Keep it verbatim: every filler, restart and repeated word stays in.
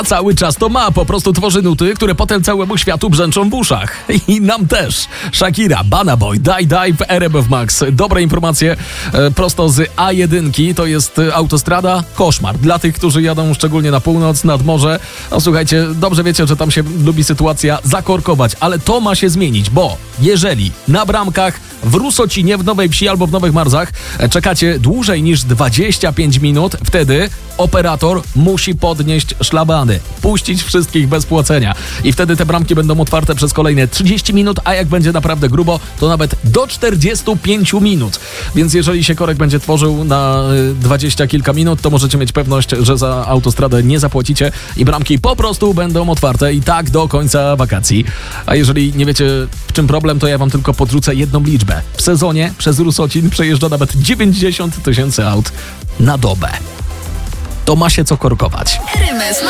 cały czas to ma, po prostu tworzy nuty, które potem całemu światu brzęczą w uszach. I nam też. Shakira, Burna Boy, Die Die w R M F Max. Dobre informacje e, prosto z A jeden. To jest e, autostrada. Koszmar. Dla tych, którzy jadą szczególnie na północ, nad morze. No słuchajcie, dobrze wiecie, że tam się lubi sytuacja zakorkować, ale to ma się zmienić, bo jeżeli na bramkach w Rusocinie, w Nowej Wsi albo w Nowych Marzach e, czekacie dłużej niż dwadzieścia pięć minut, wtedy operator musi podnieść szlabany, puścić wszystkich bez płacenia. I wtedy te bramki będą otwarte przez kolejne trzydzieści minut, a jak będzie naprawdę grubo, to nawet do czterdziestu pięciu minut. Więc jeżeli się korek będzie tworzył na dwadzieścia kilka minut, to możecie mieć pewność, że za autostradę nie zapłacicie i bramki po prostu będą otwarte i tak do końca wakacji. A jeżeli nie wiecie, w czym problem, to ja wam tylko podrzucę jedną liczbę. W sezonie przez Rusocin przejeżdża nawet dziewięćdziesiąt tysięcy aut na dobę. To ma się co korkować. R M F